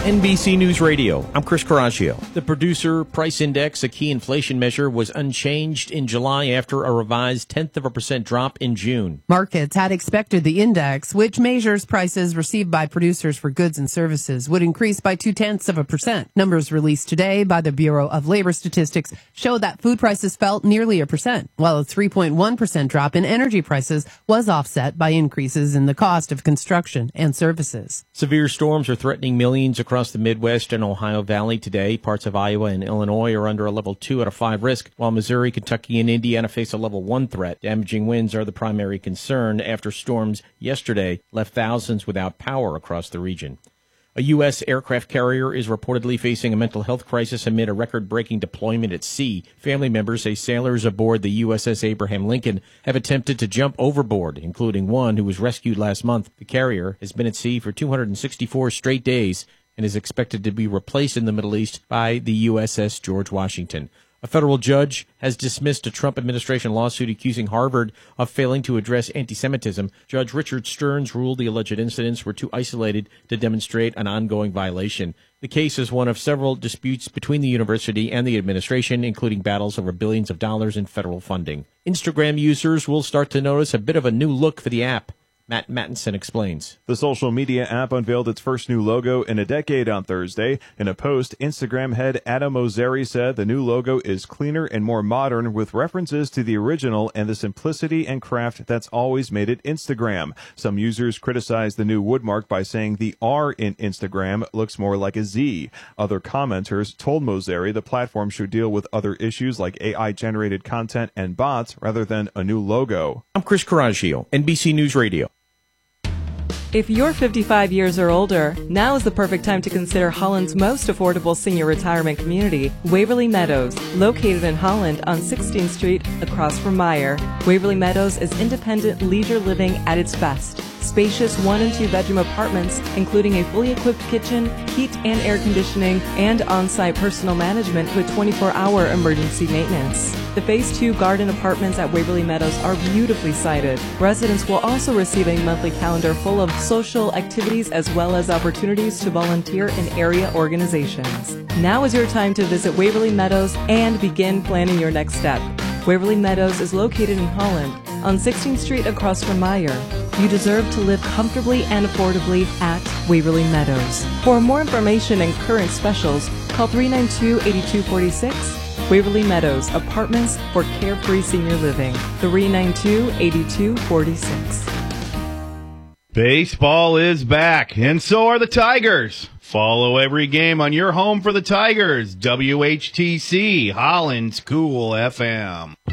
NBC News Radio, I'm Chris Caraccio. The Producer Price Index, a key inflation measure, was unchanged in July after a revised 0.1% drop in June. Markets had expected the index, which measures prices received by producers for goods and services, would increase by 0.2%. Numbers released today by the Bureau of Labor Statistics show that food prices fell nearly 1%, while a 3.1% drop in energy prices was offset by increases in the cost of construction and services. Severe storms are threatening millions across the Midwest and Ohio Valley today. Parts of Iowa and Illinois are under a level 2 out of 5 risk, while Missouri, Kentucky, and Indiana face a level 1 threat. Damaging winds are the primary concern after storms yesterday left thousands without power across the region. A U.S. aircraft carrier is reportedly facing a mental health crisis amid a record-breaking deployment at sea. Family members say sailors aboard the USS Abraham Lincoln have attempted to jump overboard, including one who was rescued last month. The carrier has been at sea for 264 straight days and is expected to be replaced in the Middle East by the USS George Washington. A federal judge has dismissed a Trump administration lawsuit accusing Harvard of failing to address anti-Semitism. Judge Richard Stearns ruled the alleged incidents were too isolated to demonstrate an ongoing violation. The case is one of several disputes between the university and the administration, including battles over billions of dollars in federal funding. Instagram users will start to notice a bit of a new look for the app. Matt Mattinson explains. The social media app unveiled its first new logo in a decade on Thursday. In a post, Instagram head Adam Mosseri said the new logo is cleaner and more modern, with references to the original and the simplicity and craft that's always made it Instagram. Some users criticized the new woodmark by saying the R in Instagram looks more like a Z. Other commenters told Mosseri the platform should deal with other issues like AI-generated content and bots rather than a new logo. I'm Chris Caraccio, NBC News Radio. If you're 55 years or older, now is the perfect time to consider Holland's most affordable senior retirement community, Waverly Meadows, located in Holland on 16th Street across from Meijer. Waverly Meadows is independent leisure living at its best. Spacious 1- and 2-bedroom apartments, including a fully equipped kitchen, heat and air conditioning, and on-site personal management with 24-hour emergency maintenance. The Phase 2 garden apartments at Waverly Meadows are beautifully sited. Residents will also receive a monthly calendar full of social activities as well as opportunities to volunteer in area organizations. Now is your time to visit Waverly Meadows and begin planning your next step. Waverly Meadows is located in Holland on 16th Street across from Meijer. You deserve to live comfortably and affordably at Waverly Meadows. For more information and current specials, call 392-8246. Waverly Meadows, apartments for carefree senior living. 392-8246. Baseball is back, and so are the Tigers. Follow every game on your home for the Tigers. WHTC, Holland's Cool FM.